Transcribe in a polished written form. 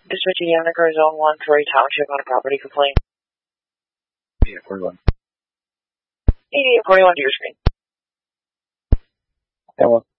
Dispatching Yanniker Zone 1 Troy Township on a property complaint. 8841. 8841 to your screen. Hello.